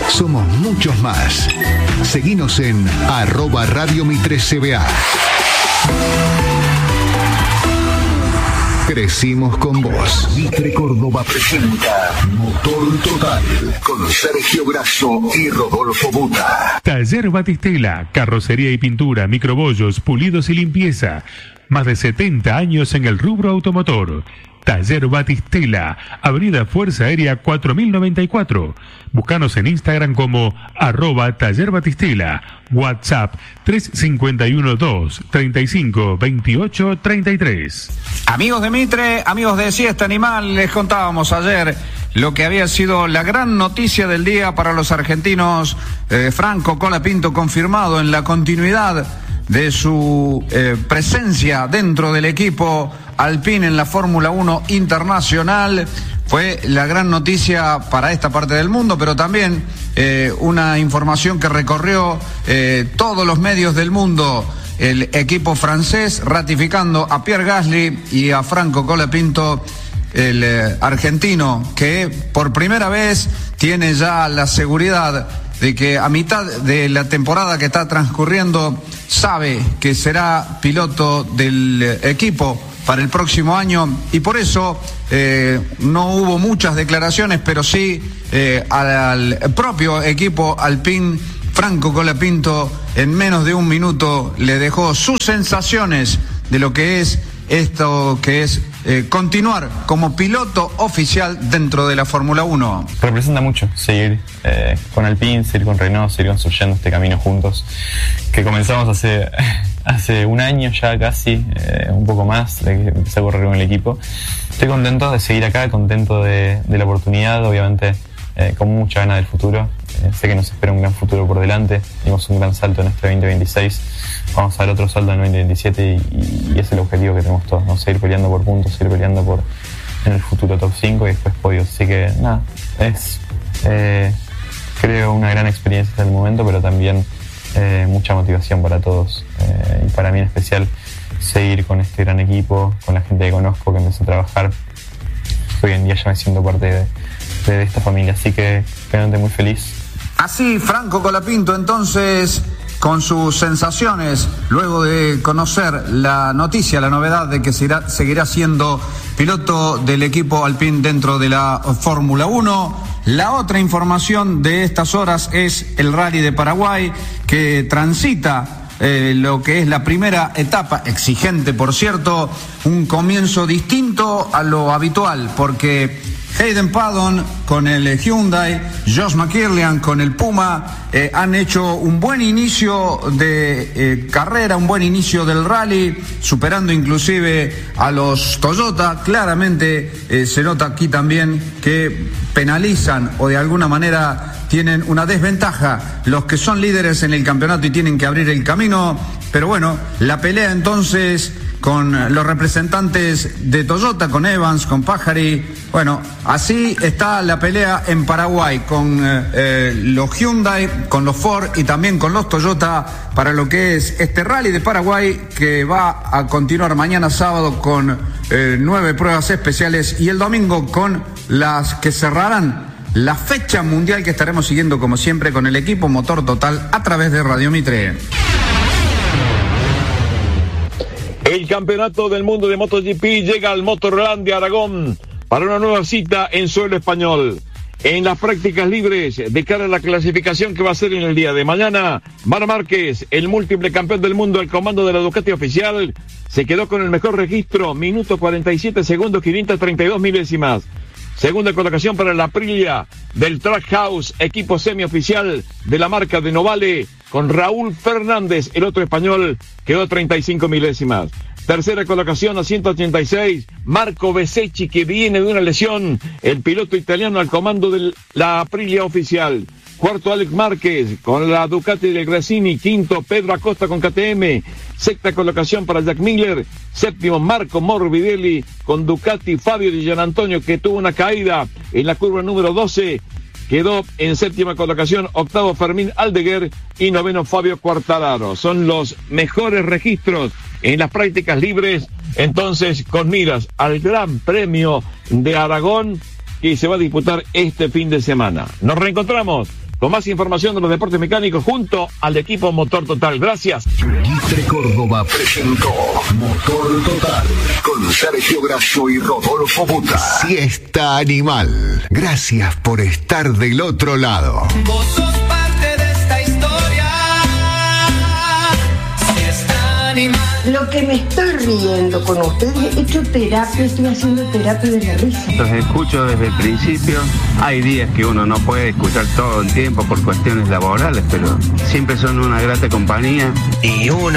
somos muchos más. Seguinos en @Radio Mitre CBA. Crecimos con vos. Mitre Córdoba presenta Motor Total con Sergio Grasso y Rodolfo Buta. Taller Batistela, carrocería y pintura, microbollos, pulidos y limpieza. Más de 70 años en el rubro automotor. Taller Batistela, Avenida Fuerza Aérea 4094. Búscanos en Instagram como @Taller Batistela. WhatsApp 351-235-2833. Amigos de Mitre, amigos de Siesta Animal, les contábamos ayer lo que había sido la gran noticia del día para los argentinos. Franco Colapinto confirmado en la continuidad de su presencia dentro del equipo Alpine en la Fórmula 1 internacional. Fue la gran noticia para esta parte del mundo, pero también una información que recorrió todos los medios del mundo. El equipo francés ratificando a Pierre Gasly y a Franco Colapinto, el argentino, que por primera vez tiene ya la seguridad de que a mitad de la temporada que está transcurriendo sabe que será piloto del equipo para el próximo año, y por eso no hubo muchas declaraciones, pero sí al propio equipo Alpine. Franco Colapinto en menos de un minuto le dejó sus sensaciones de lo que es esto, que es continuar como piloto oficial dentro de la Fórmula 1. Representa mucho seguir con Alpine, seguir con Renault, seguir construyendo este camino juntos, que comenzamos hace un año ya casi, un poco más, de que empecé a correr con el equipo. Estoy contento de seguir acá, contento de la oportunidad, obviamente con mucha ganas del futuro. Sé que nos espera un gran futuro por delante, dimos un gran salto en este 2026, vamos a dar otro salto en el 2027 y es el objetivo que tenemos todos, ¿no? Seguir peleando por puntos, seguir peleando en el futuro top 5 y después podios. Así que nada, es creo una gran experiencia hasta el momento, pero también mucha motivación para todos, y para mí en especial seguir con este gran equipo, con la gente que conozco, que empecé a trabajar. Hoy en día ya me siento parte de esta familia, así que realmente muy feliz. Así Franco Colapinto entonces, con sus sensaciones luego de conocer la noticia, la novedad de que seguirá siendo piloto del equipo Alpine dentro de la Fórmula 1. La otra información de estas horas es el Rally de Paraguay, que transita lo que es la primera etapa, exigente por cierto, un comienzo distinto a lo habitual, porque Hayden Paddon con el Hyundai, Josh McKirlian con el Puma han hecho un buen inicio de carrera, un buen inicio del rally, superando inclusive a los Toyota. Claramente se nota aquí también que penalizan o de alguna manera tienen una desventaja los que son líderes en el campeonato y tienen que abrir el camino. Pero bueno, la pelea entonces con los representantes de Toyota, con Evans, con Pájari. Bueno, así está la pelea en Paraguay, con los Hyundai, con los Ford y también con los Toyota, para lo que es este Rally de Paraguay, que va a continuar mañana sábado con 9 pruebas especiales y el domingo con las que cerrarán la fecha mundial, que estaremos siguiendo como siempre con el equipo Motor Total a través de Radio Mitre. El campeonato del mundo de MotoGP llega al Motorland de Aragón para una nueva cita en suelo español. En las prácticas libres, de cara a la clasificación que va a ser en el día de mañana, Marc Márquez, el múltiple campeón del mundo al comando de la Ducati oficial, se quedó con el mejor registro, minuto 47 segundos, 532 milésimas. Segunda colocación para la Aprilia del Trackhouse, equipo semioficial de la marca de Novale, con Raúl Fernández, el otro español, quedó 35 milésimas. Tercera colocación a 186, Marco Bezzecchi, que viene de una lesión, el piloto italiano al comando de la Aprilia oficial. Cuarto, Alex Márquez con la Ducati de Gresini. Quinto, Pedro Acosta con KTM. Sexta colocación para Jack Miller. Séptimo, Marco Morbidelli con Ducati. Fabio Di Gianantonio, que tuvo una caída en la curva número 12, quedó en séptima colocación. Octavo, Fermín Aldeguer. Y noveno, Fabio Quartararo. Son los mejores registros en las prácticas libres, entonces con miras al Gran Premio de Aragón, que se va a disputar este fin de semana. Nos reencontramos con más información de los deportes mecánicos junto al equipo Motor Total. Gracias. Mitre Córdoba presentó Motor Total con Sergio Grasso y Rodolfo Buta. Siesta Animal. Gracias por estar del otro lado. Vos sos parte de esta historia. Siesta Animal. Lo que me estoy riendo con ustedes, he hecho terapia, estoy haciendo terapia de la risa. Los escucho desde el principio. Hay días que uno no puede escuchar todo el tiempo por cuestiones laborales, pero siempre son una grata compañía. Y uno